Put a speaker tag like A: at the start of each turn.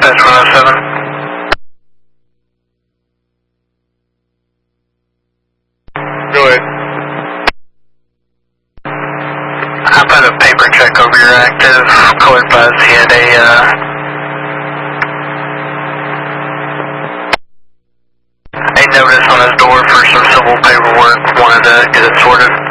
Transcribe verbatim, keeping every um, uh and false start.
A: dispatch one oh seven.
B: Go ahead.
A: I put a paper check over your active. Court Buzz, he had a, uh, a notice on his door for some civil paperwork. Wanted to get it sorted.